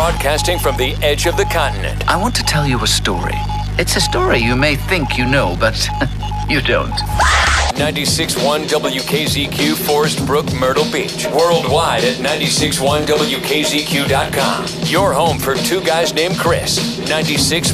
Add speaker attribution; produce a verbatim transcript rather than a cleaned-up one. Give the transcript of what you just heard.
Speaker 1: broadcasting from the edge of the continent.
Speaker 2: I want to tell you a story. It's a story you may think you know, but you don't.
Speaker 1: ninety-six point one W K Z Q, Forest Brook, Myrtle Beach. Worldwide at ninety-six point one W K Z Q dot com. Your home for two guys named Chris. ninety-six